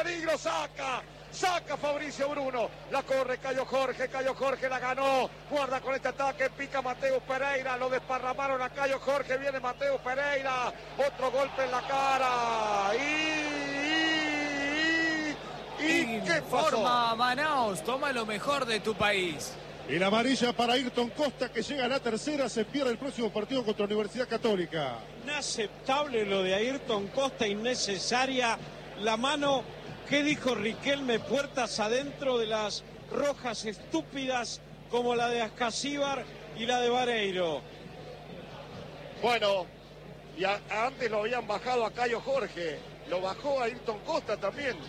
peligro, saca Fabricio Bruno, la corre Cayo Jorge la ganó, guarda con este ataque, pica Mateus Pereira, lo desparramaron a Cayo Jorge, viene Mateus Pereira, otro golpe en la cara, ¿y qué pasó? Informa Manaos, toma lo mejor de tu país. Y la amarilla para Ayrton Costa, que llega a la tercera, se pierde el próximo partido contra la Universidad Católica. Inaceptable lo de Ayrton Costa, innecesaria la mano. ¿Qué dijo Riquelme? Puertas adentro de las rojas estúpidas como la de Ascasíbar y la de Vareiro. Bueno, y antes lo habían bajado a Cayo Jorge, lo bajó a Ayrton Costa también.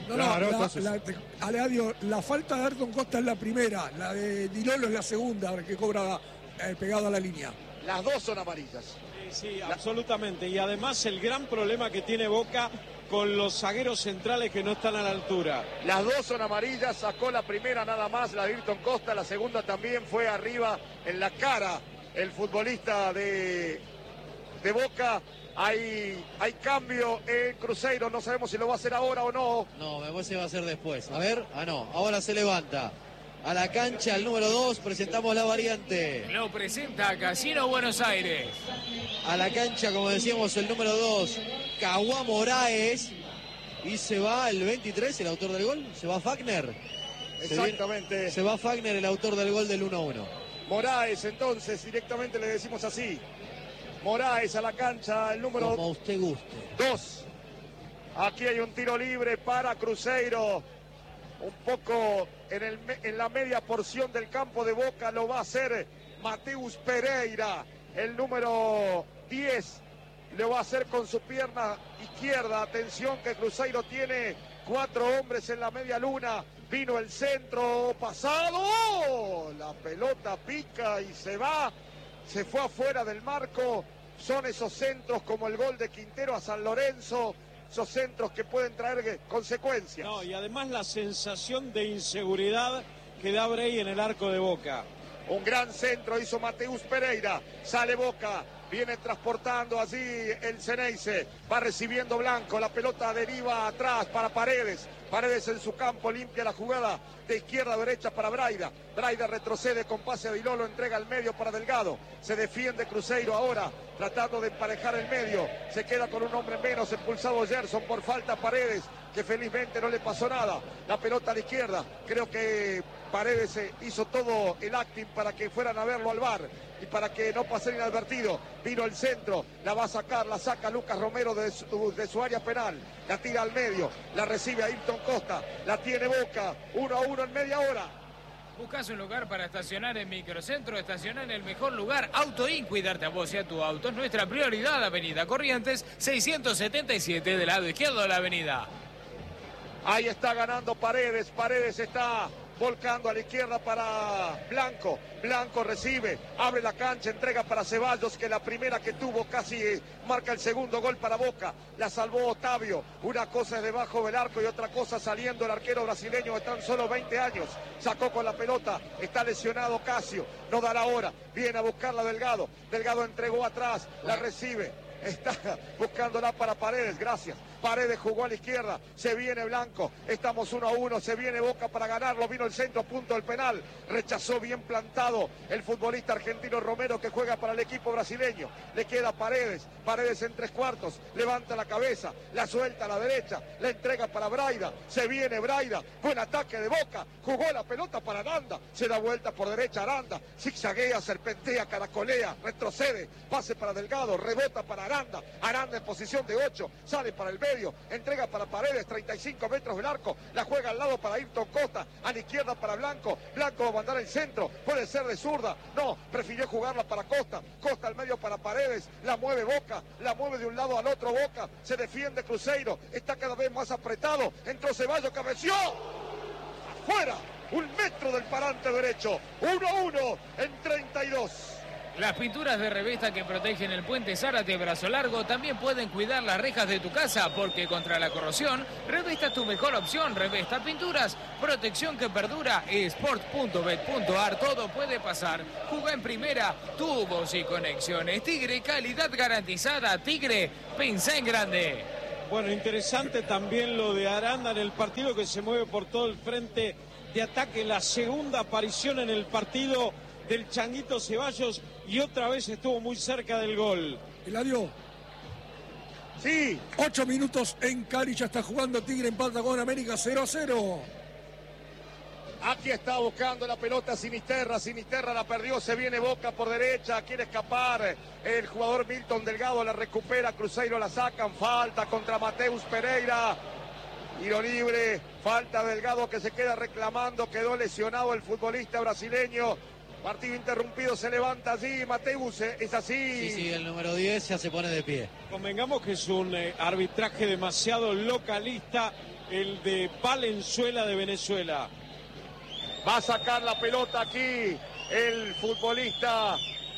La falta de Ayrton Costa es la primera, la de Di Lolo es la segunda, que cobra pegado a la línea. Las dos son amarillas. Sí, absolutamente. Y además el gran problema que tiene Boca con los zagueros centrales que no están a la altura. Las dos son amarillas, sacó la primera nada más, la de Ayrton Costa, la segunda también fue arriba en la cara el futbolista de Boca. Hay cambio en Cruzeiro, no sabemos si lo va a hacer ahora o no. No, me parece que va a ser después. A ver, no, ahora se levanta. A la cancha, el número 2, presentamos la variante. Lo presenta Casino Buenos Aires. A la cancha, como decíamos, el número 2, Cauá Moraes. Y se va el 23, el autor del gol. Se va Fagner. Exactamente. Se va Fagner, el autor del gol del 1-1. Moraes, entonces, directamente le decimos así. Moraes a la cancha, el número... Como usted guste. 2. Aquí hay un tiro libre para Cruzeiro. Un poco en la media porción del campo de Boca lo va a hacer Mateus Pereira. El número 10 lo va a hacer con su pierna izquierda. Atención que Cruzeiro tiene 4 hombres en la media luna. Vino el centro pasado. La pelota pica y se va. Se fue afuera del marco. Son esos centros como el gol de Quintero a San Lorenzo. Esos centros que pueden traer consecuencias. No, y además la sensación de inseguridad que da Brey en el arco de Boca. Un gran centro hizo Mateus Pereira. Sale Boca. Viene transportando allí el Ceneice. Va recibiendo Blanco. La pelota deriva atrás para Paredes. Paredes en su campo limpia la jugada de izquierda a derecha para Braida. Braida retrocede con pase a Di Lolo, entrega al medio para Delgado. Se defiende Cruzeiro ahora, tratando de emparejar el medio. Se queda con un hombre menos, expulsado Gerson por falta Paredes, que felizmente no le pasó nada. La pelota a la izquierda. Creo que Paredes hizo todo el acting para que fueran a verlo al VAR y para que no pasara inadvertido. Vino el centro, la va a sacar, la saca Lucas Romero de su área penal. La tira al medio, la recibe Ayrton Costa, la tiene Boca, 1-1 en media hora. ¿Buscas un lugar para estacionar en Microcentro? Estacionar en el mejor lugar. Autoin, cuidarte a vos y a tu auto es nuestra prioridad. Avenida Corrientes, 677 del lado izquierdo de la avenida. Ahí está ganando Paredes. Paredes está volcando a la izquierda para Blanco. Blanco recibe, abre la cancha, entrega para Ceballos, que la primera que tuvo casi marca el segundo gol para Boca. La salvó Otavio. Una cosa es debajo del arco y otra cosa saliendo el arquero brasileño de tan solo 20 años. Sacó con la pelota, está lesionado Casio, no da la hora. Viene a buscarla Delgado. Delgado entregó atrás, la recibe. Está buscándola para Paredes, gracias. Paredes jugó a la izquierda, se viene Blanco, estamos 1-1, se viene Boca para ganarlo, vino el centro, punto del penal, rechazó bien plantado el futbolista argentino Romero que juega para el equipo brasileño, le queda Paredes, Paredes en 3/4, levanta la cabeza, la suelta a la derecha, la entrega para Braida, se viene Braida, buen ataque de Boca, jugó la pelota para Aranda, se da vuelta por derecha Aranda, zigzaguea, serpentea, caracolea, retrocede, pase para Delgado, rebota para Aranda, Aranda en posición de 8, sale para el medio, entrega para Paredes, 35 metros del arco, la juega al lado para Ayrton Costa, a la izquierda para Blanco, Blanco va a mandar el centro, puede ser de zurda, no, prefirió jugarla para Costa, Costa al medio para Paredes, la mueve Boca, la mueve de un lado al otro Boca, se defiende Cruzeiro, está cada vez más apretado, entró Ceballos, cabeció, afuera, 1 metro del parante derecho, 1-1 en 32. Las pinturas de Revesta que protegen el puente Zárate Brazo Largo también pueden cuidar las rejas de tu casa, porque contra la corrosión, Revesta es tu mejor opción. Revesta Pinturas, protección que perdura. Sport.bet.ar, todo puede pasar. Juga en primera, tubos y conexiones. Tigre, calidad garantizada. Tigre, pensá en grande. Bueno, interesante también lo de Aranda en el partido, que se mueve por todo el frente de ataque. La segunda aparición en el partido del Changuito Ceballos y otra vez estuvo muy cerca del gol. Eladio. Sí. 8 minutos en Cali, ya está jugando Tigre, empata con América 0-0. Aquí está buscando la pelota Sinisterra. Sinisterra la perdió, se viene Boca por derecha, quiere escapar. El jugador Milton Delgado la recupera, Cruzeiro la sacan, falta contra Mateus Pereira. Tiro libre, falta Delgado que se queda reclamando, quedó lesionado el futbolista brasileño. Partido interrumpido, se levanta allí, Mateus, es así. Sí, el número 10 ya se pone de pie. Convengamos que es un arbitraje demasiado localista, el de Valenzuela de Venezuela. Va a sacar la pelota aquí el futbolista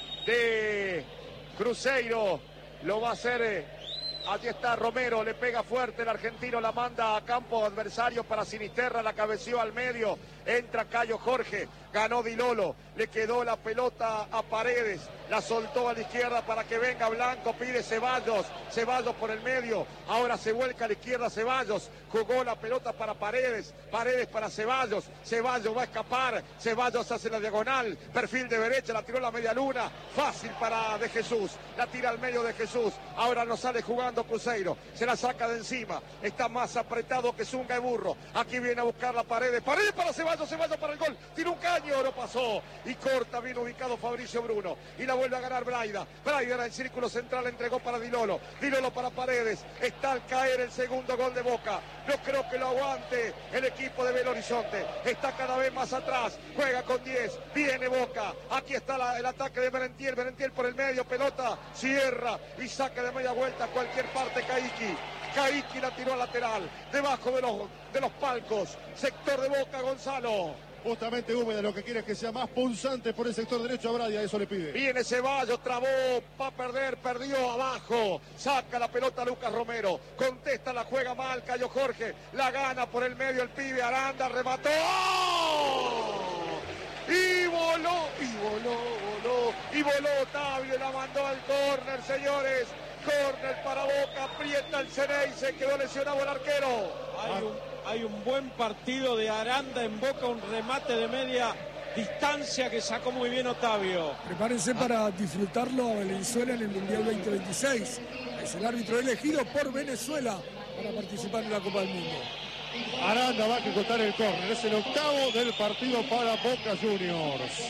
de Cruzeiro. Lo va a hacer. Allí está Romero, le pega fuerte el argentino, la manda a campo adversario para Sinisterra, la cabeció al medio. Entra Cayo Jorge, ganó Di Lolo, le quedó la pelota a Paredes, la soltó a la izquierda para que venga Blanco, pide Ceballos, Ceballos por el medio, ahora se vuelca a la izquierda Ceballos, jugó la pelota para Paredes, Paredes para Ceballos, Ceballos va a escapar, Ceballos hace la diagonal, perfil de derecha, la tiró a la media luna, fácil para De Jesús, la tira al medio de Jesús, ahora no sale jugando Cruzeiro, se la saca de encima, está más apretado que Zunga y Burro, aquí viene a buscar la Paredes, Paredes para Ceballos, Ceballos para el gol, tira un caño, lo pasó, y corta, bien ubicado Fabricio Bruno, y la vuelve a ganar Braida, Braida en el círculo central, entregó para Di Lolo, Di Lolo para Paredes, está al caer el segundo gol de Boca, no creo que lo aguante el equipo de Belo Horizonte, está cada vez más atrás, juega con 10, viene Boca, aquí está el ataque de Merentiel, Merentiel por el medio, pelota, cierra y saca de media vuelta a cualquier parte Caicchi la tiró al lateral, debajo de los palcos, sector de Boca, Gonzalo. Justamente Húmeda lo que quiere es que sea más punzante por el sector derecho a Bradia, eso le pide. Viene Ceballos, trabó, va a perder, perdió abajo, saca la pelota Lucas Romero, contesta, la juega mal Cayo Jorge, la gana por el medio el pibe Aranda, remató y voló Otavio, la mandó al córner, señores. Córner para Boca, aprieta el Ceney, se quedó lesionado el arquero. Hay un buen partido de Aranda en Boca, un remate de media distancia que sacó muy bien Otavio. Prepárense para disfrutarlo a Venezuela en el Mundial 2026. Es el árbitro elegido por Venezuela para participar en la Copa del Mundo. Aranda va a ejecutar el córner, es el octavo del partido para Boca Juniors.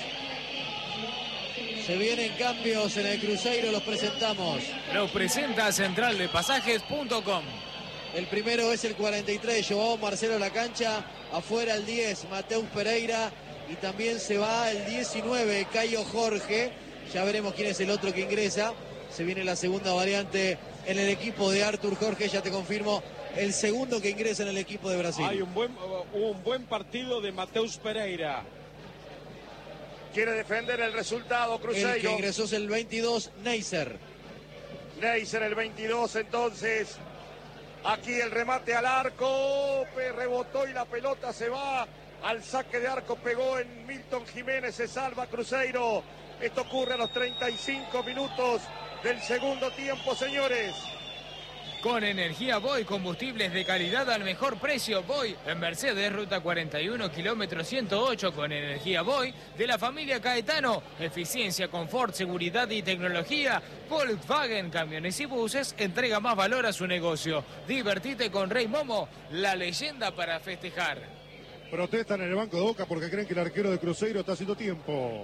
Se vienen cambios en el Cruzeiro, los presentamos. Los presenta centraldepasajes.com. El primero es el 43, Joao Marcelo a la cancha. Afuera el 10, Mateus Pereira. Y también se va el 19, Cayo Jorge. Ya veremos quién es el otro que ingresa. Se viene la segunda variante en el equipo de Artur Jorge. Ya te confirmo, el segundo que ingresa en el equipo de Brasil. Hubo un buen partido de Mateus Pereira. Quiere defender el resultado, Cruzeiro. El que ingresó es el 22, Neisser. Neisser el 22, entonces. Aquí el remate al arco. Rebotó y la pelota se va al saque de arco. Pegó en Milton Jiménez. Se salva Cruzeiro. Esto ocurre a los 35 minutos del segundo tiempo, señores. Con energía Boy, combustibles de calidad al mejor precio. Boy en Mercedes, ruta 41, kilómetro 108, con energía Boy de la familia Caetano. Eficiencia, confort, seguridad y tecnología. Volkswagen, camiones y buses, entrega más valor a su negocio. Divertite con Rey Momo, la leyenda para festejar. Protestan en el banco de Boca porque creen que el arquero de Cruzeiro está haciendo tiempo.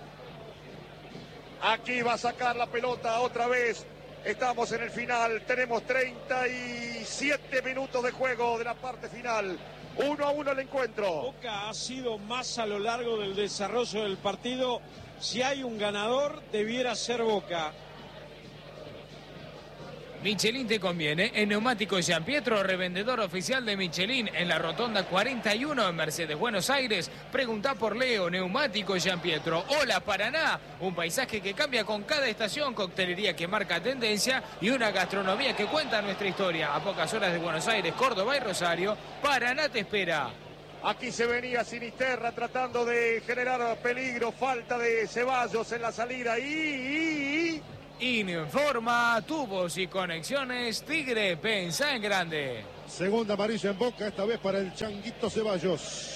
Aquí va a sacar la pelota otra vez. Estamos en el final, tenemos 37 minutos de juego de la parte final. 1-1 el encuentro. Boca ha sido más a lo largo del desarrollo del partido. Si hay un ganador, debiera ser Boca. Michelin te conviene. En Neumáticos Gian Pietro, revendedor oficial de Michelin en la Rotonda 41 en Mercedes, Buenos Aires. Preguntá por Leo, Neumáticos Gian Pietro. Hola Paraná, un paisaje que cambia con cada estación, coctelería que marca tendencia y una gastronomía que cuenta nuestra historia. A pocas horas de Buenos Aires, Córdoba y Rosario, Paraná te espera. Aquí se venía Sinisterra tratando de generar peligro, falta de Ceballos en la salida Informa Tubos y Conexiones Tigre, pensá en grande. Segunda amarilla en Boca, esta vez para el Changuito Ceballos.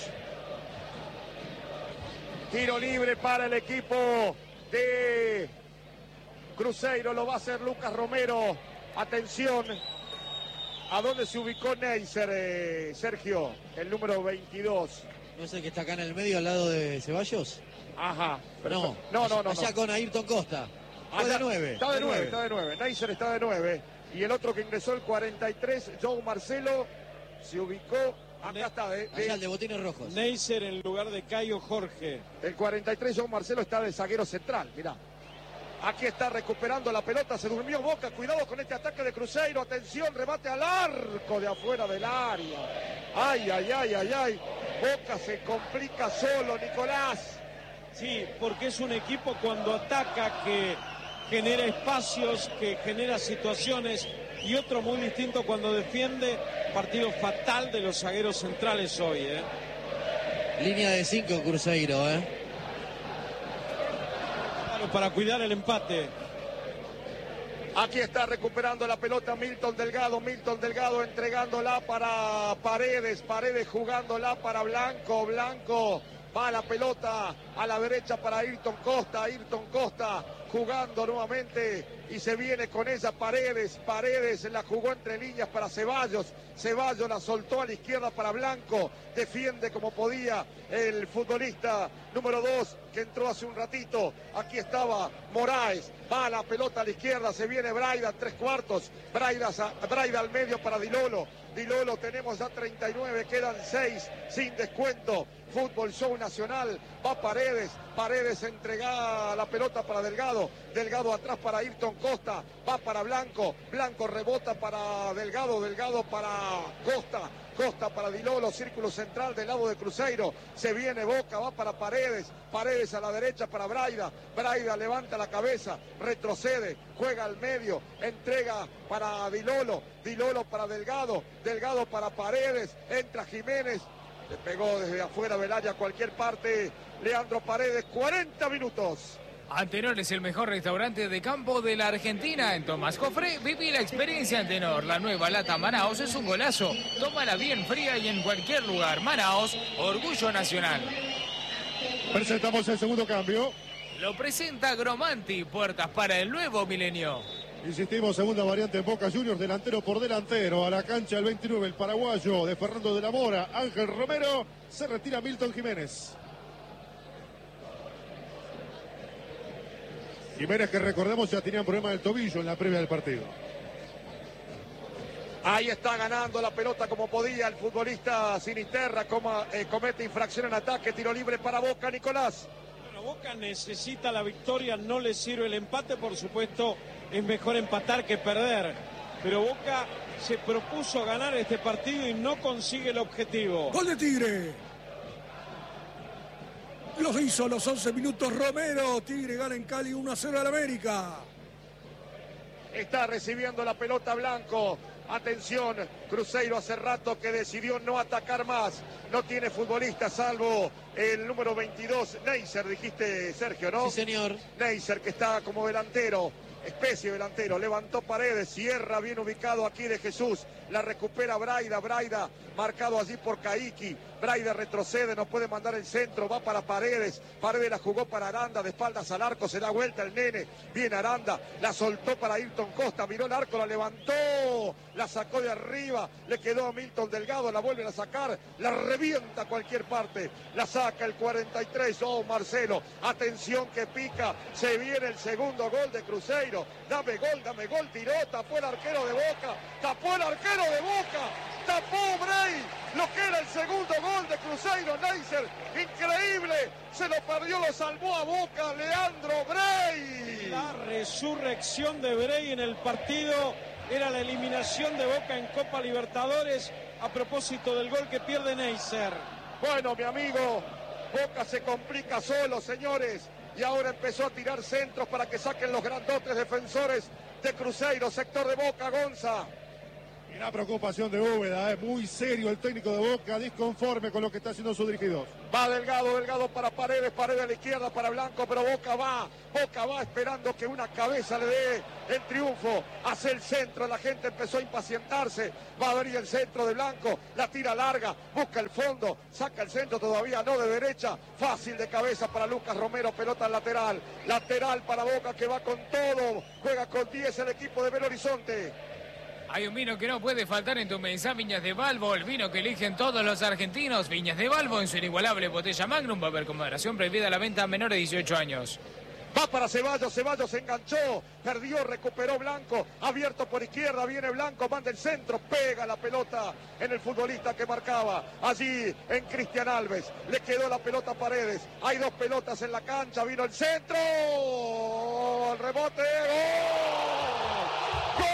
Tiro libre para el equipo de Cruzeiro, lo va a hacer Lucas Romero. Atención, ¿a dónde se ubicó Neisser, Sergio? El número 22. ¿No es el que está acá en el medio al lado de Ceballos? Ajá. No. Allá con Ayrton Costa. Fue de 9. Está de 9. Neisser está de 9. Y el otro que ingresó, el 43, João Marcelo, se ubicó. Acá está. Allá el de botines rojos. Neisser en lugar de Caio Jorge. El 43, João Marcelo, está de zaguero central. Mirá. Aquí está recuperando la pelota. Se durmió Boca. Cuidado con este ataque de Cruzeiro. Atención, remate al arco de afuera del área. Ay. Boca se complica solo, Nicolás. Sí, porque es un equipo cuando ataca que genera espacios, que genera situaciones, y otro muy distinto cuando defiende. Partido fatal de los zagueros centrales hoy, Línea de 5 Cruzeiro, Claro, para cuidar el empate. Aquí está recuperando la pelota Milton Delgado entregándola para Paredes jugándola para Blanco, va la pelota a la derecha para Ayrton Costa jugando nuevamente y se viene con ella Paredes la jugó entre líneas para Ceballos la soltó a la izquierda para Blanco, defiende como podía el futbolista número 2 que entró hace un ratito. Aquí estaba Moraes, va la pelota a la izquierda, se viene Braida, 3/4, Braida al medio para Dilolo, tenemos ya 39, quedan 6 sin descuento. Fútbol Show Nacional, va Paredes entrega la pelota para Delgado atrás para Ayrton Costa, va para Blanco rebota para Delgado para Costa para Dilolo, círculo central del lado de Cruzeiro, se viene Boca, va para Paredes a la derecha para Braida levanta la cabeza, retrocede, juega al medio, entrega para Dilolo para Delgado para Paredes, entra Jiménez, le pegó desde afuera del área a cualquier parte, Leandro Paredes, 40 minutos. Antenor es el mejor restaurante de campo de la Argentina. En Tomás Jofré, viví la experiencia Antenor. La nueva lata Manaos es un golazo. Tómala bien fría y en cualquier lugar. Manaos, orgullo nacional. Presentamos el segundo cambio. Lo presenta Gromanti, puertas para el nuevo milenio. Insistimos, segunda variante en Boca Juniors, delantero por delantero. A la cancha el 29, el paraguayo de Fernando de la Mora, Ángel Romero. Se retira Milton Jiménez. Jiménez, que recordemos ya tenía un problema del tobillo en la previa del partido. Ahí está ganando la pelota como podía el futbolista Sinisterra, comete infracción en ataque, tiro libre para Boca, Nicolás. Bueno, Boca necesita la victoria, no le sirve el empate, por supuesto es mejor empatar que perder, pero Boca se propuso ganar este partido y no consigue el objetivo. ¡Gol de Tigre! Lo hizo a los 11 minutos Romero. Tigre gana en Cali 1-0 al América. Está recibiendo la pelota Blanco. Atención, Cruzeiro hace rato que decidió no atacar más. No tiene futbolista salvo el número 22, Neisser, dijiste Sergio, ¿no? Sí, señor. Neisser, que está como delantero. Especie de delantero, levantó Paredes, cierra bien ubicado aquí de Jesús, la recupera Braida, marcado allí por Caiki, Braida retrocede, no puede mandar el centro, va para Paredes la jugó para Aranda, de espaldas al arco, se da vuelta el nene, viene Aranda, la soltó para Ayrton Costa, miró el arco, la levantó, la sacó de arriba, le quedó a Milton Delgado, la vuelven a sacar, la revienta a cualquier parte, la saca el 43, Marcelo, atención que pica, se viene el segundo gol de Cruzeiro. Dame gol, tiró, tapó el arquero de Boca, tapó Bray, lo que era el segundo gol de Cruzeiro, Neisser, increíble, se lo perdió, lo salvó a Boca, Leandro Bray. La resurrección de Bray en el partido era la eliminación de Boca en Copa Libertadores a propósito del gol que pierde Neisser. Bueno, mi amigo, Boca se complica solo, señores. Y ahora empezó a tirar centros para que saquen los grandotes defensores de Cruzeiro, sector de Boca, Gonza. Y la preocupación de Úbeda, es muy serio el técnico de Boca, disconforme con lo que está haciendo sus dirigidos. Va Delgado para Paredes a la izquierda para Blanco, pero Boca va esperando que una cabeza le dé el triunfo. Hace el centro, la gente empezó a impacientarse. Va a venir el centro de Blanco, la tira larga, busca el fondo, saca el centro todavía no de derecha. Fácil de cabeza para Lucas Romero, pelota lateral. Lateral para Boca que va con todo, juega con 10 el equipo de Belo Horizonte. Hay un vino que no puede faltar en tu mesa, Viñas de Balbo, el vino que eligen todos los argentinos. Viñas de Balbo en su inigualable botella Magnum, va a haber con moderación, prohibida la venta a menores de 18 años. Va para Ceballos, Ceballos se enganchó, perdió, recuperó Blanco, abierto por izquierda, viene Blanco, manda el centro, pega la pelota en el futbolista que marcaba, allí en Cristian Alves, le quedó la pelota a Paredes, hay dos pelotas en la cancha, vino el centro, el rebote, ¡gol!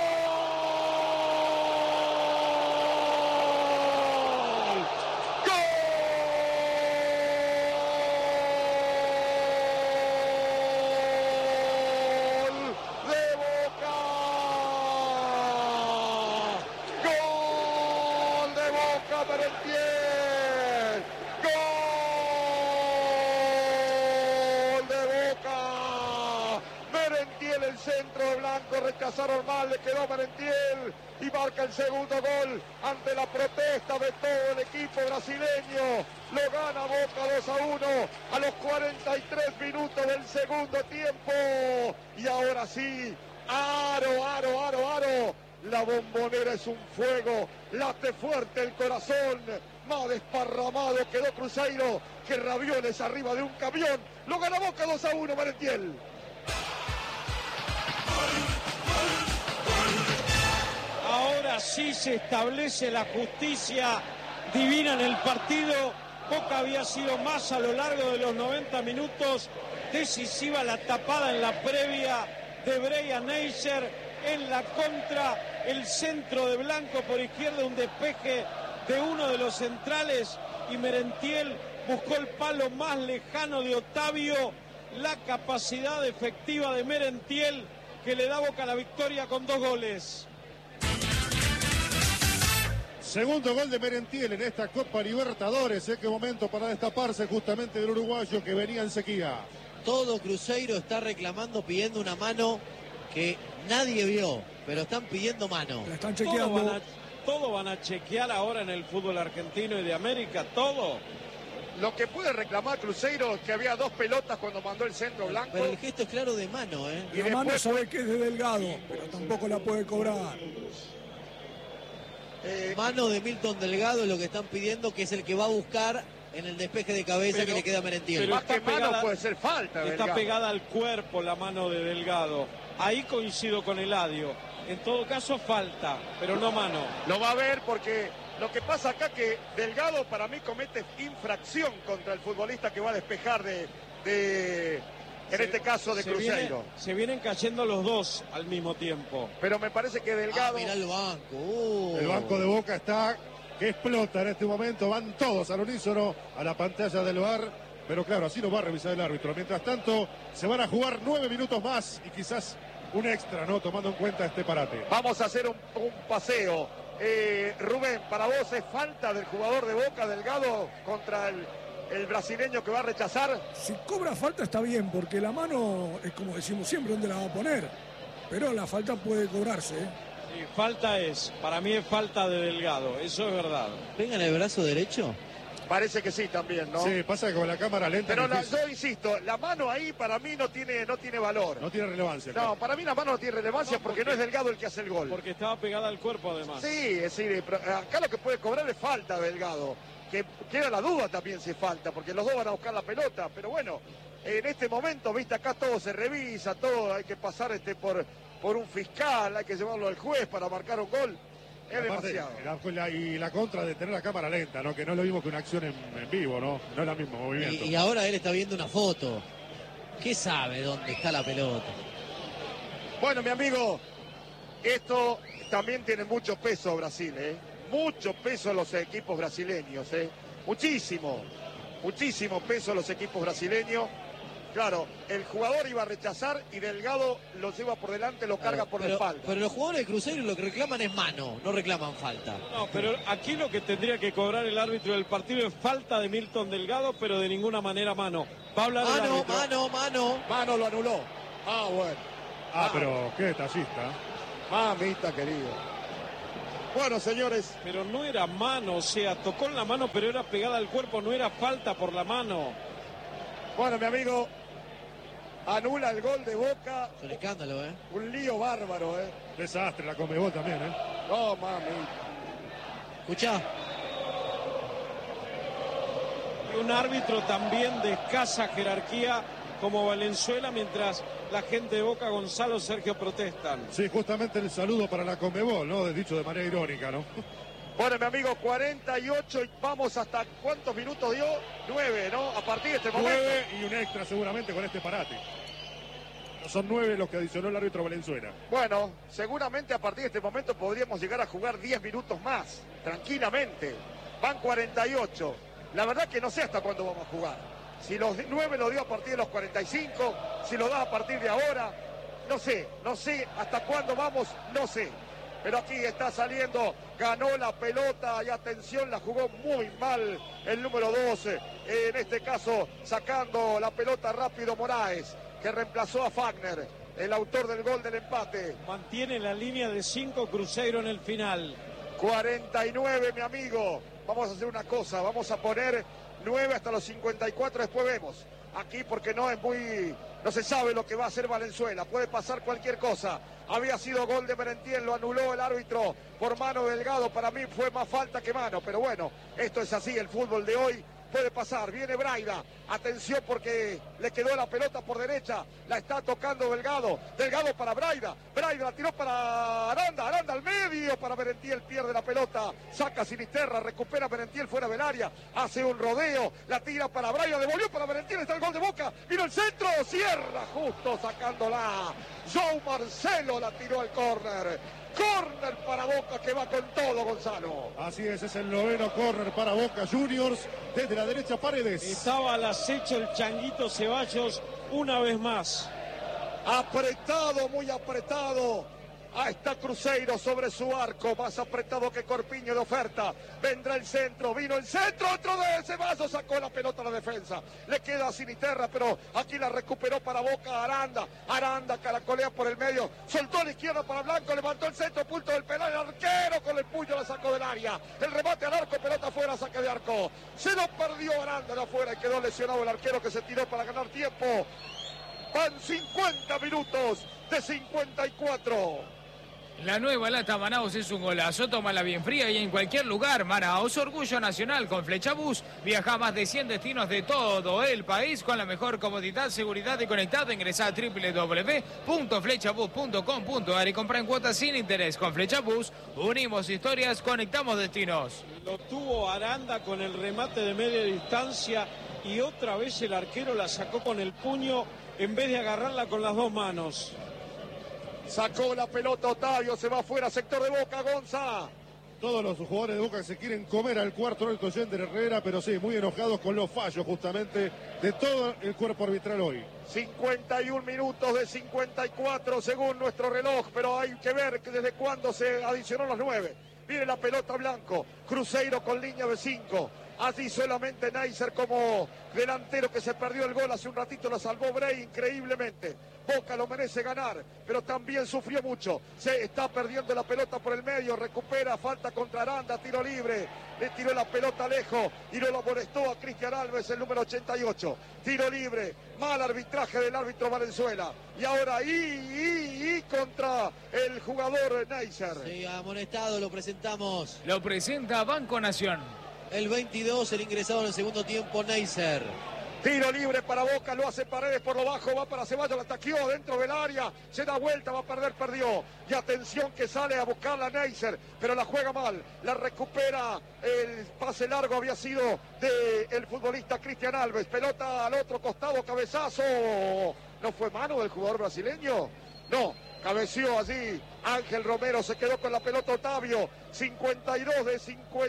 Rechazaron mal, le quedó Merentiel y marca el segundo gol ante la protesta de todo el equipo brasileño. Lo gana Boca 2-1 a los 43 minutos del segundo tiempo. Y ahora sí, aro. La Bombonera es un fuego, late fuerte el corazón. Más desparramado quedó Cruzeiro que Ravioles arriba de un camión. Lo gana Boca 2-1, Merentiel. Ahora sí se establece la justicia divina en el partido. Boca había sido más a lo largo de los 90 minutos. Decisiva la tapada en la previa de Brian Neisser. En la contra, el centro de Blanco por izquierda, un despeje de uno de los centrales. Y Merentiel buscó el palo más lejano de Otavio. La capacidad efectiva de Merentiel que le da Boca la victoria con 2 goles. Segundo gol de Merentiel en esta Copa Libertadores. Qué momento para destaparse justamente del uruguayo que venía en sequía. Todo Cruzeiro está reclamando, pidiendo una mano que nadie vio, pero están pidiendo mano. La están chequeando. Todo van a chequear ahora en el fútbol argentino y de América, todo. Lo que puede reclamar Cruzeiro es que había 2 pelotas cuando mandó el centro Blanco. Pero el gesto es claro de mano, ¿eh? La mano sabe que es de Delgado, pero tampoco la puede cobrar. Mano de Milton Delgado es lo que están pidiendo, que es el que va a buscar en el despeje de cabeza que le queda a Merentiel. Más que mano puede ser falta. Está Delgado. pegada al cuerpo la mano de Delgado. Ahí coincido con Eladio. En todo caso falta, pero no mano. Lo va a ver porque lo que pasa acá que Delgado para mí comete infracción contra el futbolista que va a despejar en este caso de Cruzeiro. Se vienen cayendo los dos al mismo tiempo. Pero me parece que Delgado... Mirá el banco. El banco de Boca está que explota en este momento. Van todos al unísono a la pantalla del VAR. Pero claro, así lo va a revisar el árbitro. Mientras tanto, se van a jugar 9 minutos más y quizás un extra, ¿no? Tomando en cuenta este parate. Vamos a hacer un paseo. Rubén, para vos es falta del jugador de Boca, Delgado, contra el brasileño que va a rechazar. Si cobra falta está bien, porque la mano es como decimos siempre, ¿dónde la va a poner? Pero la falta puede cobrarse, ¿eh? Sí, falta es, para mí es falta de Delgado, eso es verdad. ¿Venga en el brazo derecho? Parece que sí también, ¿no? Sí, pasa que con la cámara lenta... Pero yo insisto, la mano ahí para mí no tiene valor. No tiene relevancia. No, claro. para mí la mano no tiene relevancia porque no es Delgado el que hace el gol. Porque estaba pegada al cuerpo además. Sí, es decir, acá lo que puede cobrar es falta Delgado. Que queda la duda también si es falta, porque los dos van a buscar la pelota. Pero bueno, en este momento, viste, acá todo se revisa, todo hay que pasar por un fiscal, hay que llevarlo al juez para marcar un gol. Es Aparte, demasiado. y la contra de tener la cámara lenta, ¿no? Que no es lo mismo que una acción en vivo, ¿no? No es el mismo movimiento. Y ahora él está viendo una foto. ¿Qué sabe dónde está la pelota? Bueno, mi amigo, esto también tiene mucho peso Brasil, ¿eh? Mucho peso los equipos brasileños, ¿eh? Muchísimo peso los equipos brasileños. Claro, el jugador iba a rechazar y Delgado lo lleva por delante, lo carga por la espalda. Pero los jugadores de Cruzeiro lo que reclaman es mano, no reclaman falta. No, pero aquí lo que tendría que cobrar el árbitro del partido es falta de Milton Delgado, pero de ninguna manera mano. Va a hablar el árbitro. Mano lo anuló. Ah, bueno. Pero qué detallista. Mamita querido. Bueno, señores. Pero no era mano, o sea, tocó en la mano, pero era pegada al cuerpo, no era falta por la mano. Bueno, mi amigo, anula el gol de Boca. Es un escándalo, Un lío bárbaro, Desastre la Conmebol también, No, mami. Escuchá. Y un árbitro también de escasa jerarquía como Valenzuela, mientras la gente de Boca, Gonzalo, Sergio protestan. Sí, justamente el saludo para la Conmebol, ¿no? Dicho de manera irónica, ¿no? Bueno, mi amigo, 48 y vamos hasta ¿cuántos minutos dio? 9, ¿no? A partir de este momento. 9 y un extra seguramente con este parate. Son 9 los que adicionó el árbitro Valenzuela. Bueno, seguramente a partir de este momento podríamos llegar a jugar 10 minutos más, tranquilamente. Van 48. La verdad que no sé hasta cuándo vamos a jugar. Si los 9 lo dio a partir de los 45, si lo da a partir de ahora, no sé hasta cuándo vamos, no sé. Pero aquí está saliendo, ganó la pelota y atención, la jugó muy mal el número 12. En este caso, sacando la pelota rápido Moraes, que reemplazó a Fagner, el autor del gol del empate. Mantiene la línea de 5 Cruzeiro en el final. 49, mi amigo. Vamos a hacer una cosa, vamos a poner 9 hasta los 54, después vemos. Aquí porque no se sabe lo que va a hacer Valenzuela, puede pasar cualquier cosa. Había sido gol de Merentiel, lo anuló el árbitro por mano Delgado, para mí fue más falta que mano, pero bueno, esto es así, el fútbol de hoy puede pasar. Viene Braida, atención porque le quedó la pelota por derecha, la está tocando Delgado para Braida la tiró para Aranda al medio para Merentiel, pierde la pelota, saca Sinisterra, recupera Merentiel fuera del área, hace un rodeo, la tira para Braida, devolvió para Merentiel, está el gol de Boca, vino el centro, cierra justo sacándola, João Marcelo la tiró al córner. Córner para Boca que va con todo, Gonzalo. Así es el 9º córner para Boca Juniors. Desde la derecha Paredes. Estaba al acecho el Changuito Ceballos una vez más. Apretado, muy apretado. Ahí está Cruzeiro sobre su arco, más apretado que Corpiño de oferta. Vendrá el centro, vino el centro, otro de Ceballos, sacó la pelota a la defensa. Le queda a Sinisterra, pero aquí la recuperó para Boca Aranda. Aranda caracolea por el medio, soltó a la izquierda para Blanco, levantó el centro, punto del penal, el arquero con el puño la sacó del área. El remate al arco, pelota afuera, saque de arco. Se lo perdió Aranda de afuera y quedó lesionado el arquero que se tiró para ganar tiempo. Van 50 minutos de 54. La nueva lata Manaos es un golazo, tómala bien fría y en cualquier lugar. Manaos, orgullo nacional con Flechabús. Viaja a más de 100 destinos de todo el país con la mejor comodidad, seguridad y conectado. Ingresá a www.flechabús.com.ar y compra en cuotas sin interés. Con Flechabús unimos historias, conectamos destinos. Lo tuvo Aranda con el remate de media distancia y otra vez el arquero la sacó con el puño en vez de agarrarla con las dos manos. Sacó la pelota Otavio, se va afuera, sector de Boca, Gonza. Todos los jugadores de Boca se quieren comer al cuarto alto Yender Herrera, pero sí, muy enojados con los fallos justamente de todo el cuerpo arbitral hoy. 51 minutos de 54 según nuestro reloj, pero hay que ver que desde cuándo se adicionó los 9. Viene la pelota Blanco, Cruzeiro con línea de 5. Así solamente Neisser como delantero que se perdió el gol hace un ratito, lo salvó Bray increíblemente. Boca lo merece ganar, pero también sufrió mucho. Se está perdiendo la pelota por el medio, recupera, falta contra Aranda, tiro libre. Le tiró la pelota lejos y no lo molestó a Cristian Alves, el número 88. Tiro libre, mal arbitraje del árbitro Valenzuela. Y ahora contra el jugador Neisser. Sí, amonestado, lo presentamos. Lo presenta Banco Nación. El 22, el ingresado en el segundo tiempo, Neisser. Tiro libre para Boca, lo hace Paredes por lo bajo, va para Ceballos, la taqueó dentro del área, se da vuelta, va a perder, perdió. Y atención que sale a buscarla Neisser, pero la juega mal, la recupera, el pase largo había sido del futbolista Cristian Alves, pelota al otro costado, cabezazo. ¿No fue mano del jugador brasileño? No, cabeció allí Ángel Romero, se quedó con la pelota Otavio. 52 de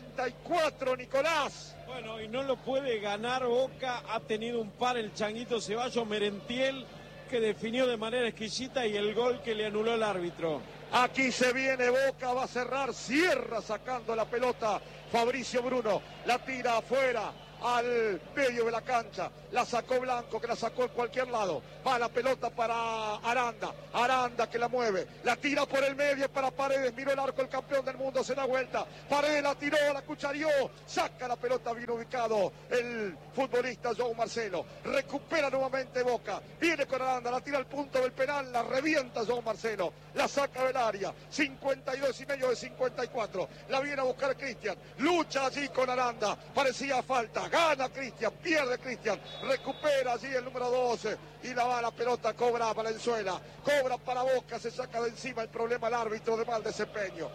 54, Nicolás. Bueno, y no lo puede ganar Boca. Ha tenido un par el Changuito Ceballos, Merentiel, que definió de manera exquisita, y el gol que le anuló el árbitro. Aquí se viene Boca, va a cerrar, cierra sacando la pelota Fabricio Bruno, la tira afuera al medio de la cancha, la sacó Blanco, que la sacó en cualquier lado, va la pelota para Aranda que la mueve, la tira por el medio para Paredes, miró el arco el campeón del mundo, se da vuelta, Paredes la tiró, la cucharió, saca la pelota bien ubicado el futbolista João Marcelo, recupera nuevamente Boca, viene con Aranda, la tira al punto del penal, la revienta João Marcelo, la saca del área, 52,5 de 54, la viene a buscar Cristian, lucha allí con Aranda, parecía falta, gana Cristian, pierde Cristian, recupera allí el número 12 y la pelota cobra Valenzuela, cobra para Boca, se saca de encima el problema al árbitro de mal desempeño.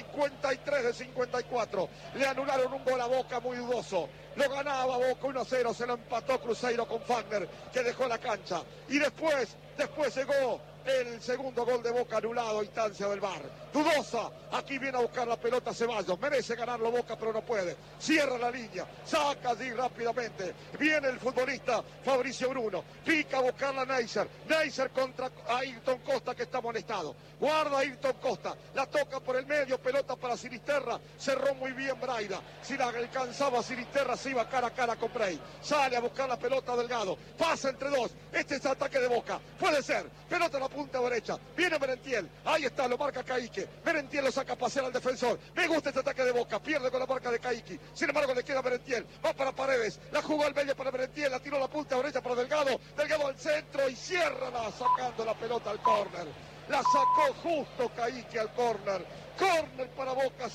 53 de 54, le anularon un gol a Boca muy dudoso, lo ganaba Boca 1-0, se lo empató Cruzeiro con Fagner, que dejó la cancha, y después llegó el segundo gol de Boca anulado a instancia del VAR. Dudosa, aquí viene a buscar la pelota Ceballos, merece ganarlo Boca pero no puede, cierra la línea, saca allí rápidamente, viene el futbolista Fabricio Bruno, pica a buscarla a Neisser contra Ayrton Costa, que está molestado, guarda a Ayrton Costa, la toca por el medio, pelota para Sinisterra, cerró muy bien Braida, si la alcanzaba Sinisterra se iba cara a cara con Brey, sale a buscar la pelota Delgado, pasa entre dos, este es el ataque de Boca, puede ser, pelota a la punta derecha, viene Merentiel, ahí está, lo marca Caíque, Merentiel lo saca a pasear al defensor, me gusta este ataque de Boca, pierde con la marca de Caíque, sin embargo le queda Merentiel, va para Paredes, la jugó al medio para Merentiel, la tiró a la punta derecha para Delgado, Delgado al centro y cierra sacando la pelota al córner, la sacó justo Caíque al córner para Boca,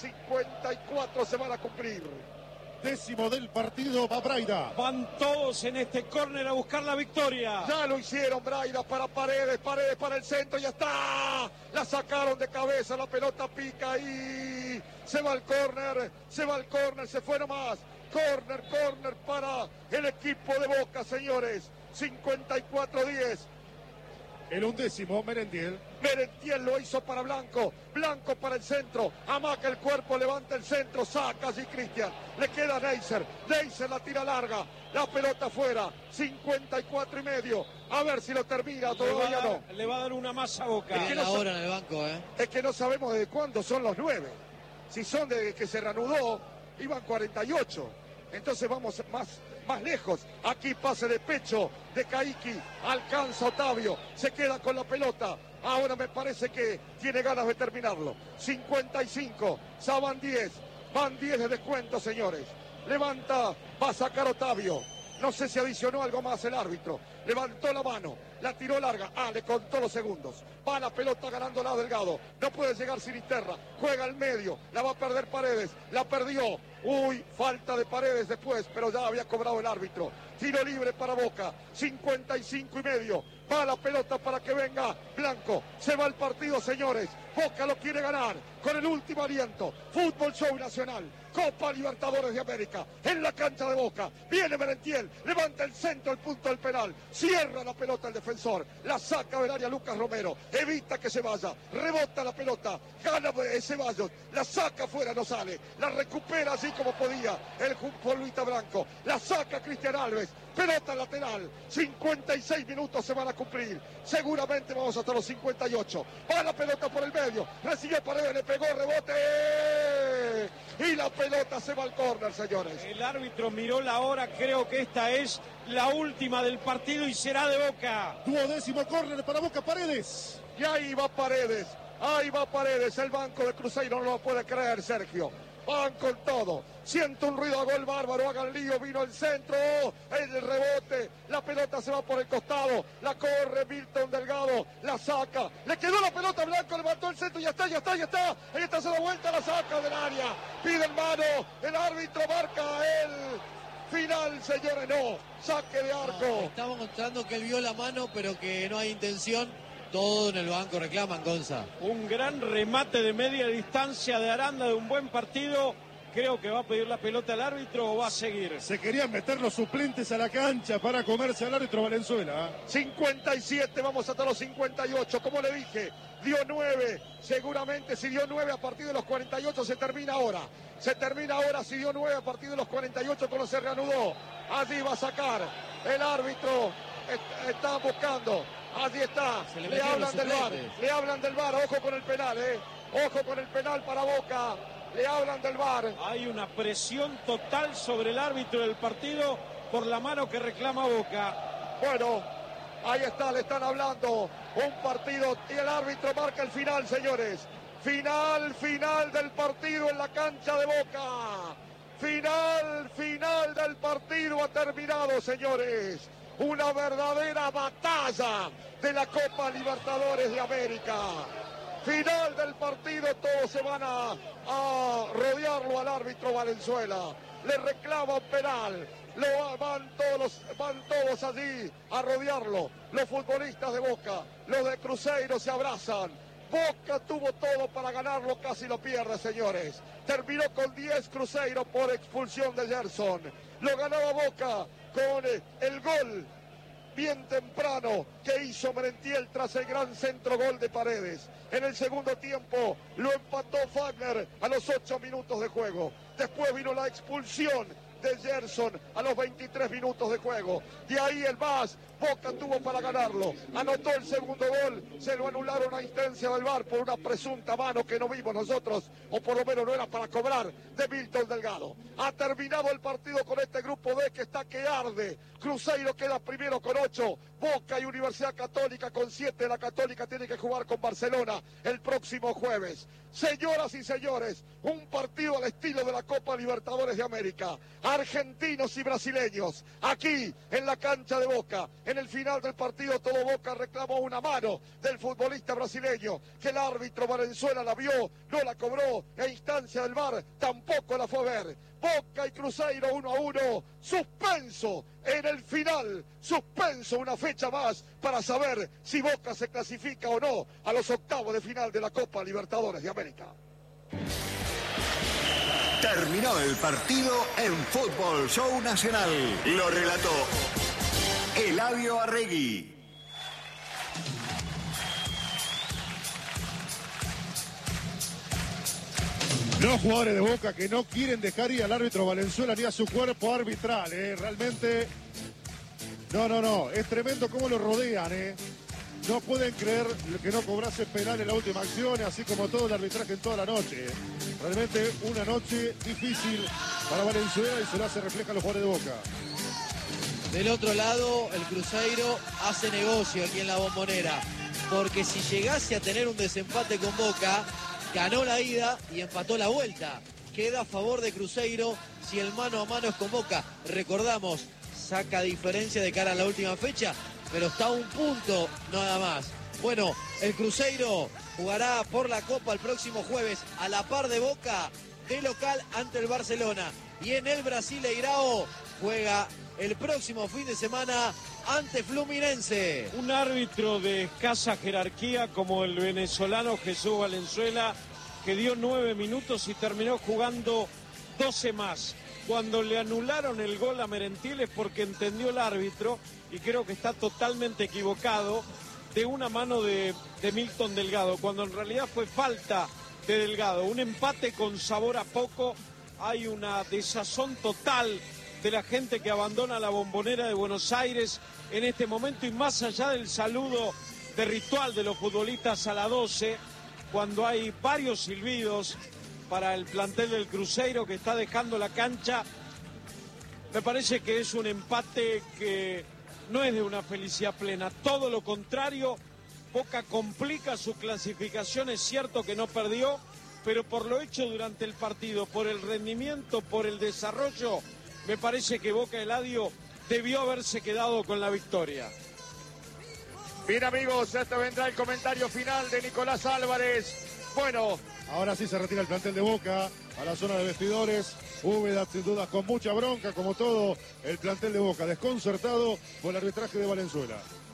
54 se van a cumplir. 10º del partido, va Braida. Van todos en este córner a buscar la victoria. Ya lo hicieron, Braida para Paredes para el centro, ya está. La sacaron de cabeza, la pelota pica y se va al córner, se fue nomás. Córner para el equipo de Boca, señores. 54-10. El 11º, Merentiel lo hizo para Blanco para el centro, amaca el cuerpo, levanta el centro, saca allí Cristian, le queda Neisser la tira larga, la pelota afuera, 54,5, a ver si lo termina, todavía no. Le va a dar una masa a Boca. Es que no ahora en el banco, Es que no sabemos desde cuándo son los 9, si son desde que se reanudó, iban 48, entonces vamos más lejos, aquí pase de pecho de Caíque, alcanza Otavio, se queda con la pelota, ahora me parece que tiene ganas de terminarlo, 55, ya van 10 de descuento, señores, levanta, va a sacar Otavio, no sé si adicionó algo más el árbitro, levantó la mano, la tiró larga, le contó los segundos, va la pelota ganando la Delgado, no puede llegar Sinisterra, juega al medio, la va a perder Paredes, la perdió, falta de Paredes después, pero ya había cobrado el árbitro, tiro libre para Boca, 55,5, va la pelota para que venga Blanco, se va el partido, señores, Boca lo quiere ganar, con el último aliento, Fútbol Show Nacional, Copa Libertadores de América, en la cancha de Boca, viene Merentiel, levanta el centro, el punto del penal, cierra la pelota el defensor, la saca del área Lucas Romero, evita que se vaya, rebota la pelota, gana Ceballos, la saca afuera, no sale, la recupera así como podía el futbolista Blanco, la saca Cristian Alves, pelota lateral, 56 minutos se van a cumplir, seguramente vamos hasta los 58, va la pelota por el medio, recibe Paredes, le pegó, rebote, y la pelota se va al córner, señores. El árbitro miró la hora, creo que esta es la última del partido y será de Boca. 12º córner para Boca, Paredes. Y ahí va Paredes, el banco de Cruzeiro no lo puede creer, Sergio. Van con todo, siento un ruido a gol bárbaro, hagan lío, vino el centro, el rebote, la pelota se va por el costado, la corre Milton Delgado, la saca, le quedó la pelota, Blanco levantó el centro, ya está, ahí está, se da vuelta, la saca del área, pide el mano, el árbitro marca el final, señores, no, saque de arco. Estamos mostrando que él vio la mano, pero que no hay intención. Todo en el banco reclaman, Gonza. Un gran remate de media distancia de Aranda, de un buen partido. Creo que va a pedir la pelota al árbitro o va a seguir. Se querían meter los suplentes a la cancha para comerse al árbitro Valenzuela. 57, vamos hasta los 58. Como le dije, dio 9. Seguramente si dio 9 a partir de los 48 se termina ahora. Se termina ahora si dio 9 a partir de los 48 cuando se reanudó. Allí va a sacar el árbitro. Está buscando. Allí está. Le hablan del VAR. Le hablan del VAR. Ojo con el penal, Ojo con el penal para Boca. Le hablan del VAR. Hay una presión total sobre el árbitro del partido por la mano que reclama Boca. Bueno, ahí está, le están hablando. Un partido y el árbitro marca el final, señores. Final del partido en la cancha de Boca. Final del partido ha terminado, señores. Una verdadera batalla de la Copa Libertadores de América. Final del partido, todos se van a rodearlo al árbitro Valenzuela. Le reclaman penal. Van todos allí a rodearlo. Los futbolistas de Boca, los de Cruzeiro se abrazan. Boca tuvo todo para ganarlo, casi lo pierde, señores. Terminó con 10 Cruzeiro por expulsión de Gerson. Lo ganaba Boca con el gol bien temprano que hizo Merentiel tras el gran centro gol de Paredes. En el segundo tiempo lo empató Fagner a los 8 minutos de juego. Después vino la expulsión de Gerson a los 23 minutos de juego. De ahí el más, Boca tuvo para ganarlo. Anotó el segundo gol, se lo anularon a instancia del VAR por una presunta mano que no vimos nosotros, o por lo menos no era para cobrar, de Milton Delgado. Ha terminado el partido con este grupo B que está que arde. Cruzeiro queda primero con 8, Boca y Universidad Católica con 7. La Católica tiene que jugar con Barcelona el próximo jueves. Señoras y señores, un partido al estilo de la Copa Libertadores de América. Argentinos y brasileños, aquí en la cancha de Boca. En el final del partido todo Boca reclamó una mano del futbolista brasileño, que el árbitro Valenzuela la vio, no la cobró, e instancia del VAR tampoco la fue a ver. Boca y Cruzeiro 1-1, suspenso en el final, suspenso una fecha más para saber si Boca se clasifica o no a los octavos de final de la Copa Libertadores de América. Terminó el partido en Fútbol Show Nacional. Lo relató Eladio Arregui. Los jugadores de Boca que no quieren dejar ir al árbitro Valenzuela ni a su cuerpo arbitral, realmente. No, es tremendo cómo lo rodean, No pueden creer que no cobrase penal en la última acción, así como todo el arbitraje en toda la noche. Realmente una noche difícil para Valenzuela y se lo hace refleja a los jugadores de Boca. Del otro lado, el Cruzeiro hace negocio aquí en la Bombonera, porque si llegase a tener un desempate con Boca, ganó la ida y empató la vuelta. Queda a favor de Cruzeiro si el mano a mano es con Boca. Recordamos, saca diferencia de cara a la última fecha, pero está a un punto nada más. Bueno, el Cruzeiro jugará por la Copa el próximo jueves a la par de Boca, de local ante el Barcelona. Y en el Brasileirao juega el próximo fin de semana ante Fluminense. Un árbitro de escasa jerarquía como el venezolano Jesús Valenzuela, que dio 9 minutos y terminó jugando 12 más. Cuando le anularon el gol a Merentiel es porque entendió el árbitro, y creo que está totalmente equivocado, de una mano de Milton Delgado, cuando en realidad fue falta de Delgado. Un empate con sabor a poco. Hay una desazón total de la gente que abandona la Bombonera de Buenos Aires en este momento, y más allá del saludo de ritual de los futbolistas a la 12, cuando hay varios silbidos para el plantel del Cruzeiro que está dejando la cancha, me parece que es un empate que no es de una felicidad plena, todo lo contrario. Boca complica su clasificación, es cierto que no perdió, pero por lo hecho durante el partido, por el rendimiento, por el desarrollo, me parece que Boca, Eladio, debió haberse quedado con la victoria. Bien, amigos, este vendrá el comentario final de Nicolás Álvarez. Bueno, ahora sí se retira el plantel de Boca a la zona de vestidores. Úbeda, sin duda, con mucha bronca, como todo el plantel de Boca, desconcertado por el arbitraje de Valenzuela.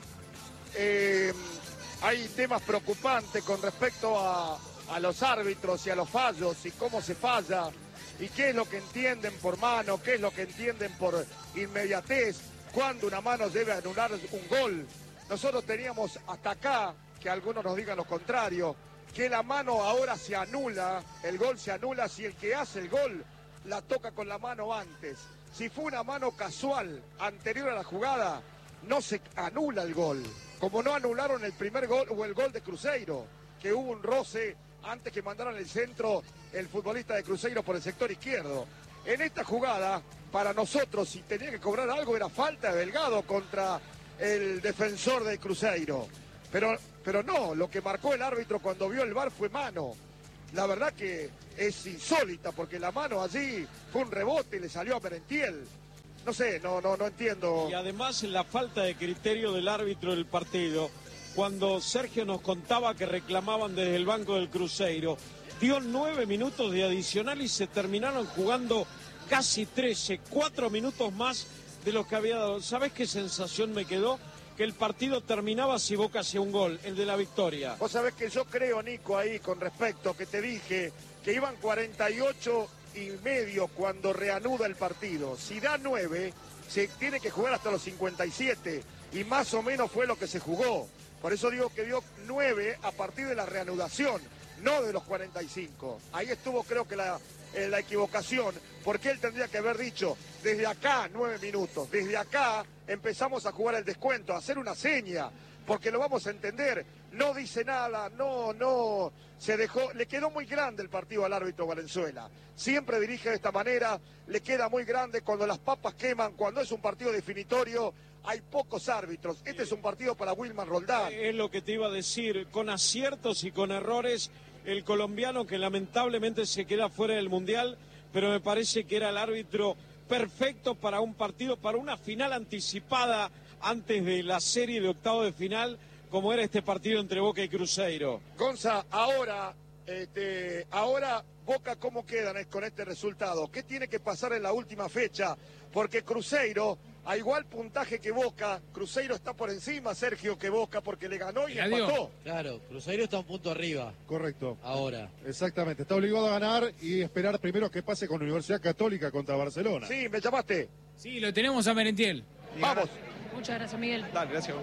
Hay temas preocupantes con respecto a los árbitros y a los fallos y cómo se falla. y qué es lo que entienden por mano, qué es lo que entienden por inmediatez, cuándo una mano debe anular un gol. Nosotros teníamos hasta acá, que algunos nos digan lo contrario, que la mano ahora se anula, el gol se anula si el que hace el gol la toca con la mano antes. Si fue una mano casual anterior a la jugada, no se anula el gol. Como no anularon el primer gol o el gol de Cruzeiro, que hubo un roce antes que mandaran el centro el futbolista de Cruzeiro por el sector izquierdo. En esta jugada, para nosotros, si tenía que cobrar algo, era falta de Delgado contra el defensor de Cruzeiro. Pero no, lo que marcó el árbitro cuando vio el VAR fue mano. La verdad que es insólita, porque la mano allí fue un rebote y le salió a Merentiel. No sé, no entiendo. Y además la falta de criterio del árbitro del partido, cuando Sergio nos contaba que reclamaban desde el banco del Cruzeiro, dio 9 minutos de adicional y se terminaron jugando casi 13, 4 minutos más de lo que había dado. ¿Sabés qué sensación me quedó? Que el partido terminaba si Boca hacía un gol, el de la victoria. Vos sabés que yo creo, Nico, ahí con respecto, que te dije que iban 48 y medio cuando reanuda el partido. Si da 9, se tiene que jugar hasta los 57 y más o menos fue lo que se jugó. Por eso digo que dio 9 a partir de la reanudación, no de los 45. Ahí estuvo, creo que la equivocación, porque él tendría que haber dicho, desde acá 9 minutos, desde acá empezamos a jugar el descuento, a hacer una seña, porque lo vamos a entender. No dice nada, no, se dejó, le quedó muy grande el partido al árbitro Valenzuela. Siempre dirige de esta manera, le queda muy grande cuando las papas queman, cuando es un partido definitorio, hay pocos árbitros. Este es un partido para Wilman Roldán. Es lo que te iba a decir, con aciertos y con errores, el colombiano que lamentablemente se queda fuera del Mundial, pero me parece que era el árbitro perfecto para un partido, para una final anticipada antes de la serie de octavos de final, como era este partido entre Boca y Cruzeiro. Gonza, ahora Boca, ¿cómo quedan con este resultado? ¿Qué tiene que pasar en la última fecha? Porque Cruzeiro, a igual puntaje que Boca, Cruzeiro está por encima, Sergio, que Boca, porque le ganó y empató. Claro, Cruzeiro está un punto arriba. Correcto. Ahora. Exactamente, está obligado a ganar y esperar primero que pase con Universidad Católica contra Barcelona. Sí, me llamaste. Sí, lo tenemos a Merentiel. Vamos. Muchas gracias, Miguel. Dale, gracias.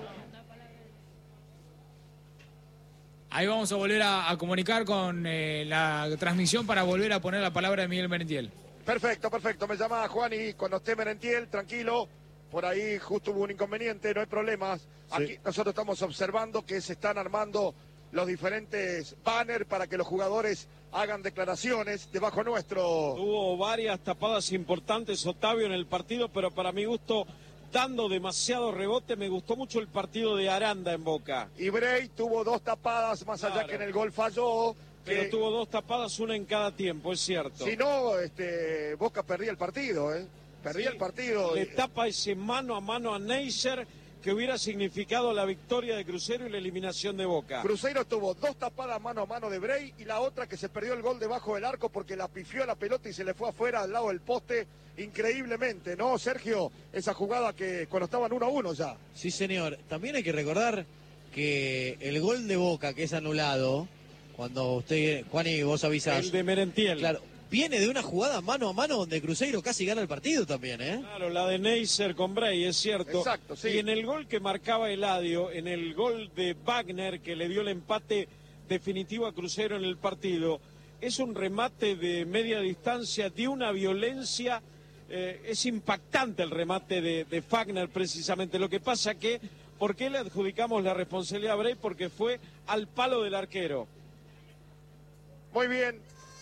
Ahí vamos a volver a comunicar con la transmisión para volver a poner la palabra de Miguel Merentiel. Perfecto. Me llama Juan y cuando esté Merentiel, tranquilo. Por ahí justo hubo un inconveniente, no hay problemas. Aquí Sí. nosotros estamos observando que se están armando los diferentes banners para que los jugadores hagan declaraciones debajo nuestro. Tuvo varias tapadas importantes Otavio en el partido, pero para mi gusto, dando demasiado rebote, me gustó mucho el partido de Aranda en Boca. Y Bray tuvo 2 tapadas, más allá Claro. que en el gol falló. Pero que tuvo 2 tapadas, una en cada tiempo, es cierto. si no, Boca perdía el partido, ¿eh? Perdía Sí, el partido. Le tapa ese mano a Neisser, que hubiera significado la victoria de Cruzeiro y la eliminación de Boca. Cruzeiro tuvo 2 tapadas mano a mano de Bray y la otra que se perdió el gol debajo del arco porque la pifió la pelota y se le fue afuera al lado del poste increíblemente, ¿no, Sergio? Esa jugada que cuando estaban 1-1 ya. Sí, señor. También hay que recordar que el gol de Boca que es anulado, cuando usted, Juan, y vos avisás. El de Merentiel. Claro, viene de una jugada mano a mano donde Cruzeiro casi gana el partido también, ¿eh? Claro, la de Neisser con Bray, es cierto. Exacto, sí. Y en el gol que marcaba Eladio, en el gol de Wagner, que le dio el empate definitivo a Cruzeiro en el partido, es un remate de media distancia, de una violencia, es impactante el remate de Wagner precisamente. Lo que pasa que, ¿por qué le adjudicamos la responsabilidad a Bray? Porque fue al palo del arquero. Muy bien,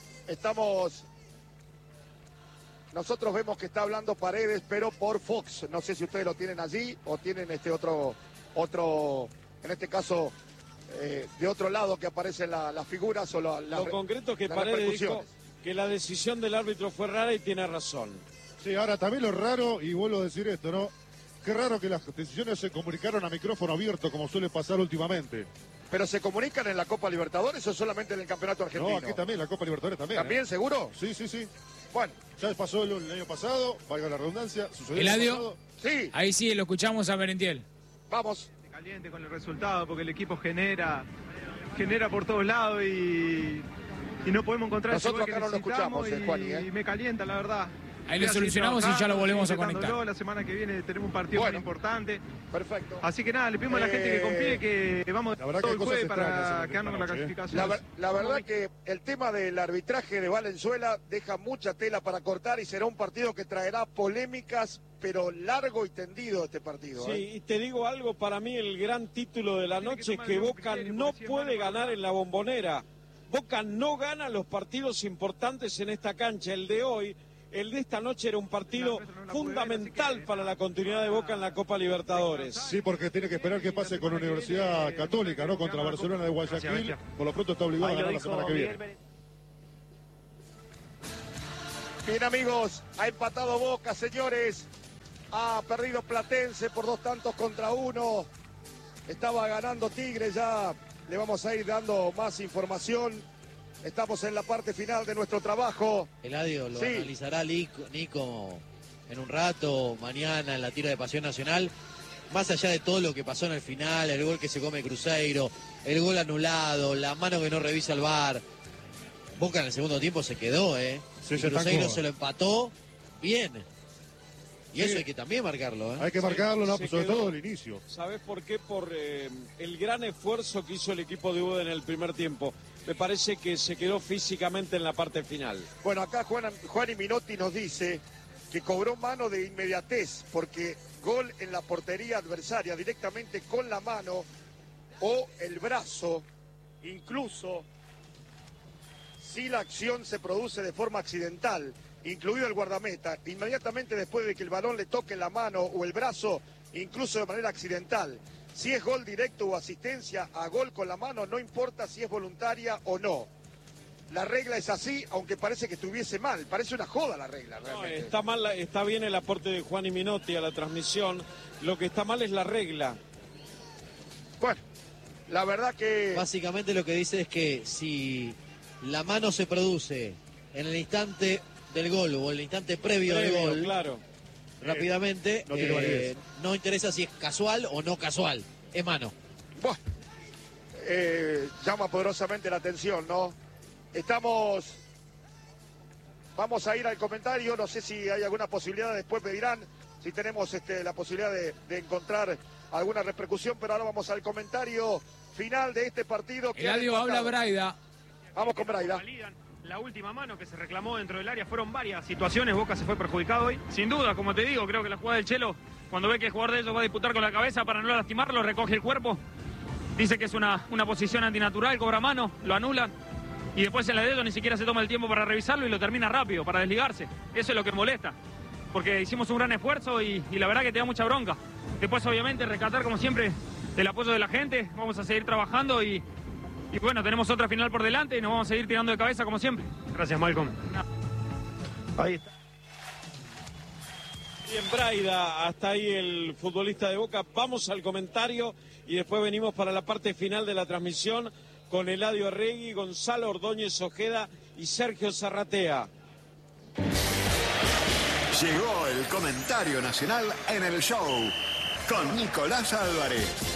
nosotros vemos que está hablando Paredes, pero por Fox. No sé si ustedes lo tienen allí o tienen otro, en este caso, de otro lado que aparecen las figuras o Lo concreto es que las Paredes dijo repercusiones. que la decisión del árbitro fue rara y tiene razón. Sí, ahora también lo raro, y vuelvo a decir esto, ¿no? Qué raro que las decisiones se comunicaron a micrófono abierto, como suele pasar últimamente. ¿Pero se comunican en la Copa Libertadores o solamente en el Campeonato Argentino? No, aquí también, la Copa Libertadores también. ¿También, seguro? Sí, sí, sí. Bueno, Ya pasó el año pasado, valga la redundancia, sucedió Eladio. el año pasado. sí, Ahí sí, lo escuchamos a Merentiel. vamos. Caliente con el resultado porque el equipo genera por todos lados y y no podemos encontrar ese Nosotros gol acá que no lo escuchamos, necesitamos Juani, y me calienta, la verdad. Ahí lo solucionamos y ya lo volvemos a intentándolo. conectar. La semana que viene tenemos un partido muy importante. Perfecto. Así que nada, le pedimos a la gente que confíe que vamos La verdad todo que el hay jueves cosas para extrañas en quedarnos con la esta noche, clasificación. La verdad que el tema del arbitraje de Valenzuela deja mucha tela para cortar y será un partido que traerá polémicas, pero largo y tendido este partido. Sí, y te digo algo, para mí el gran título de la noche es que Boca no puede ganar en la Bombonera. Boca no gana los partidos importantes en esta cancha. El de hoy, el de esta noche era un partido fundamental para la continuidad de Boca en la Copa Libertadores. Sí, porque tiene que esperar que pase con Universidad Católica, ¿no? Contra Barcelona de Guayaquil. Por lo pronto está obligado a ganar la semana que viene. Bien, amigos, ha empatado Boca, señores. Ha perdido Platense por 2-1. Estaba ganando Tigre, ya le vamos a ir dando más información. Estamos en la parte final de nuestro trabajo. Eladio, lo analizará Nico en un rato, mañana en la tira de Pasión Nacional. Más allá de todo lo que pasó en el final, el gol que se come Cruzeiro, el gol anulado, la mano que no revisa el VAR. Boca en el segundo tiempo se quedó, Sí, y Cruzeiro se lo empató bien. Y sí, eso hay que también marcarlo, Hay que marcarlo, ¿no? Sobre quedó. todo el inicio. ¿Sabés por qué? Por el gran esfuerzo que hizo el equipo de Uda en el primer tiempo. Me parece que se quedó físicamente en la parte final. Bueno, acá Juan y Minotti nos dice que cobró mano de inmediatez, porque gol en la portería adversaria directamente con la mano o el brazo, incluso si la acción se produce de forma accidental, incluido el guardameta, inmediatamente después de que el balón le toque la mano o el brazo, incluso de manera accidental. Si es gol directo o asistencia a gol con la mano, no importa si es voluntaria o no. La regla es así, aunque parece que estuviese mal. Parece una joda la regla, realmente. No, está mal, está bien el aporte de Juan y Minotti a la transmisión. Lo que está mal es la regla. Bueno, la verdad que... Básicamente lo que dice es que si la mano se produce en el instante del gol o en el instante previo del gol, claro, rápidamente, no tiene validez. no interesa si es casual o no casual, es mano. Bueno, llama poderosamente la atención, ¿no? Vamos a ir al comentario, no sé si hay alguna posibilidad, después me dirán si tenemos la posibilidad de encontrar alguna repercusión, pero ahora vamos al comentario final de este partido. Eladio, habla Braida. Vamos con Braida. La última mano que se reclamó dentro del área, fueron varias situaciones, Boca se fue perjudicado hoy. Sin duda, como te digo, creo que la jugada del Chelo, cuando ve que el jugador de ellos va a disputar con la cabeza para no lastimarlo, recoge el cuerpo, dice que es una posición antinatural, cobra mano, lo anulan, y después en la de ellos ni siquiera se toma el tiempo para revisarlo y lo termina rápido, para desligarse. Eso es lo que molesta, porque hicimos un gran esfuerzo y la verdad que te da mucha bronca. Después, obviamente, rescatar como siempre el apoyo de la gente, vamos a seguir trabajando y bueno, tenemos otra final por delante y nos vamos a seguir tirando de cabeza como siempre. Gracias, Malcolm. Ahí está. Bien, Braida, hasta ahí el futbolista de Boca. Vamos al comentario y después venimos para la parte final de la transmisión con Eladio Arregui, Gonzalo Ordóñez Ojeda y Sergio Zarratea. Llegó el comentario nacional en el show con Nicolás Álvarez.